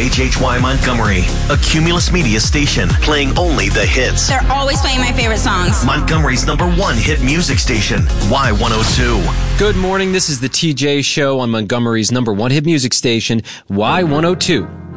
WHHY Montgomery, a Cumulus Media station, playing only the hits. They're always playing my favorite songs. Montgomery's #1 hit music station, Y102. Good morning, this is the TJ Show on Montgomery's #1 hit music station, Y102.